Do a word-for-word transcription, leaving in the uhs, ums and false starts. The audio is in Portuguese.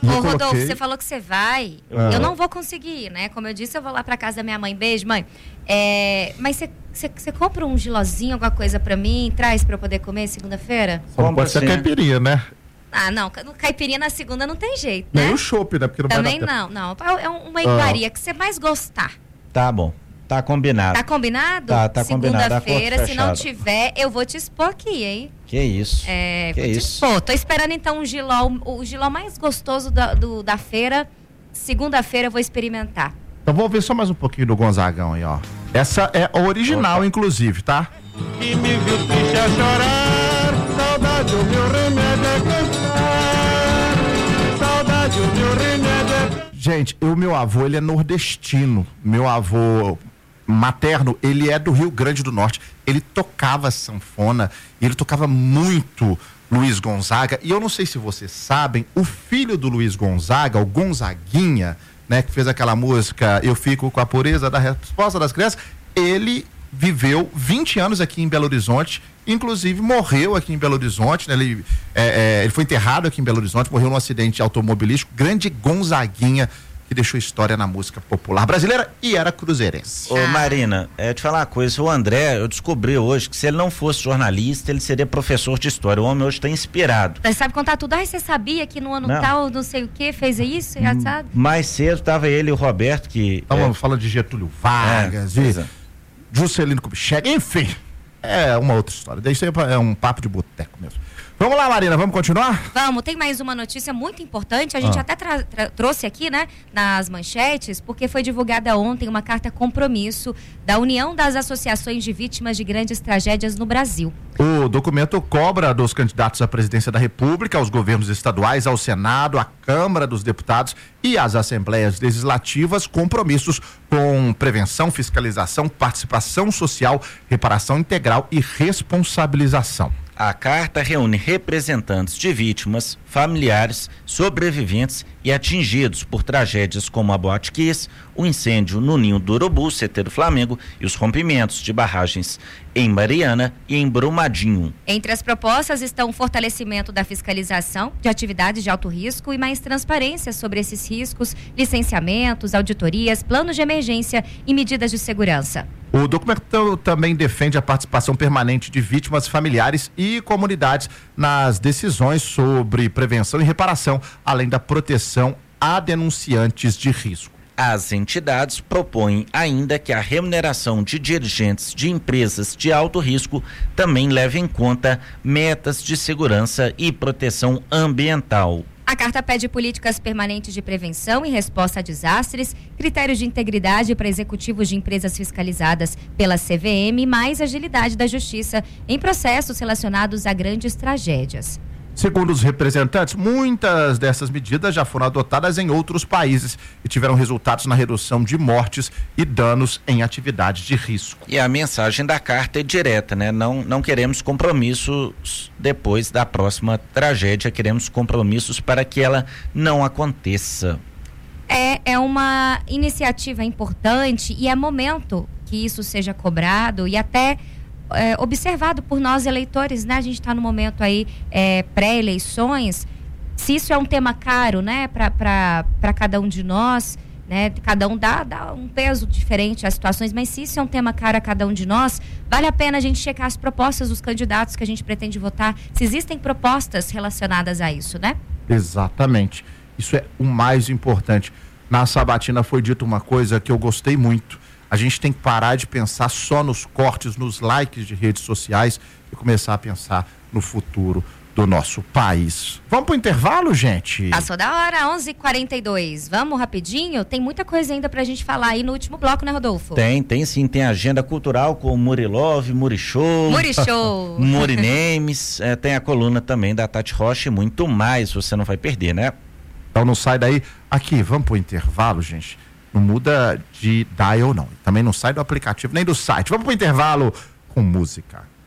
Ô, Rodolfo, coloquei... você falou que você vai. Ah. Eu não vou conseguir, né? Como eu disse, eu vou lá pra casa da minha mãe. Beijo, mãe. É, mas você, você, você compra um gilozinho, alguma coisa pra mim, traz pra eu poder comer segunda-feira? Só não pode ser caipirinha, né? Ah, não. Caipirinha na segunda não tem jeito, né? Nem o chopp, né? Porque não Também vai dar não, não. É uma iguaria ah. que você mais gostar. Tá bom. Tá combinado. Tá combinado? Tá, tá combinado. Segunda-feira, se não tiver, eu vou te expor aqui, hein? Que isso. É, que vou isso. te expor. Tô esperando então um giló, o giló mais gostoso da, do, da feira. Segunda-feira eu vou experimentar. Então vou ver só mais um pouquinho do Gonzagão aí, ó. Essa é a original, Opa. inclusive, tá? E me viu triste a chorar, saudade o meu remédio é cantar, saudade o meu remédio é cantar. Gente, o meu avô, ele é nordestino. Meu avô materno, ele é do Rio Grande do Norte. Ele tocava sanfona e ele tocava muito Luiz Gonzaga. E eu não sei se vocês sabem, o filho do Luiz Gonzaga, o Gonzaguinha, né, que fez aquela música Eu Fico com a Pureza da Resposta das Crianças, ele viveu vinte anos aqui em Belo Horizonte, inclusive morreu aqui em Belo Horizonte, né? ele, é, é, ele foi enterrado aqui em Belo Horizonte, morreu num acidente automobilístico, grande Gonzaguinha, que deixou história na música popular brasileira e era cruzeirense. Ô Marina, é, te falar uma coisa, o André, eu descobri hoje que se ele não fosse jornalista, ele seria professor de história. O homem hoje está inspirado. Você sabe contar tudo. Ah, você sabia que no ano não. tal, não sei o que, fez isso, hum, sabe? Mais cedo estava ele e o Roberto que... Estava é, falando de Getúlio Vargas, é, de é. Juscelino Kubitschek, enfim, é uma outra história. Isso aí é um papo de boteco mesmo. Vamos lá, Marina, vamos continuar? Vamos, tem mais uma notícia muito importante, a gente ah. até tra- tra- trouxe aqui, né, nas manchetes, porque foi divulgada ontem uma carta compromisso da União das Associações de Vítimas de Grandes Tragédias no Brasil. O documento cobra dos candidatos à presidência da República, aos governos estaduais, ao Senado, à Câmara dos Deputados e às Assembleias Legislativas compromissos com prevenção, fiscalização, participação social, reparação integral e responsabilização. A carta reúne representantes de vítimas, familiares, sobreviventes e atingidos por tragédias como a Boate Kiss, o incêndio no Ninho do Urubu, C T do Flamengo, e os rompimentos de barragens em Mariana e em Brumadinho. Entre as propostas estão o fortalecimento da fiscalização de atividades de alto risco e mais transparência sobre esses riscos, licenciamentos, auditorias, planos de emergência e medidas de segurança. O documento também defende a participação permanente de vítimas, familiares e comunidades nas decisões sobre prevenção e reparação, além da proteção a denunciantes de risco. As entidades propõem ainda que a remuneração de dirigentes de empresas de alto risco também leve em conta metas de segurança e proteção ambiental. A carta pede políticas permanentes de prevenção e resposta a desastres, critérios de integridade para executivos de empresas fiscalizadas pela C V M e mais agilidade da justiça em processos relacionados a grandes tragédias. Segundo os representantes, muitas dessas medidas já foram adotadas em outros países e tiveram resultados na redução de mortes e danos em atividades de risco. E a mensagem da carta é direta, né? Não, não queremos compromissos depois da próxima tragédia, queremos compromissos para que ela não aconteça. É, é uma iniciativa importante e é momento que isso seja cobrado e até É, observado por nós eleitores, né? A gente está no momento aí é, pré-eleições. Se isso é um tema caro, né? Para cada um de nós, né? Cada um dá, dá um peso diferente às situações, mas se isso é um tema caro a cada um de nós, vale a pena a gente checar as propostas dos candidatos que a gente pretende votar, se existem propostas relacionadas a isso, né? Exatamente. Isso é o mais importante. Na sabatina foi dito uma coisa que eu gostei muito. A gente tem que parar de pensar só nos cortes, nos likes de redes sociais e começar a pensar no futuro do nosso país. Vamos pro intervalo, gente? Passou da hora, onze e quarenta e dois. Vamos rapidinho? Tem muita coisa ainda pra gente falar aí no último bloco, né, Rodolfo? Tem, tem sim. Tem agenda cultural com Murilove, Murishow. Murishow. Murinemes. É, tem a coluna também da Tati Rocha e muito mais. Você não vai perder, né? Então não sai daí. Aqui, vamos pro intervalo, gente. Não muda de dial não. Também não sai do aplicativo nem do site. Vamos pro intervalo com música.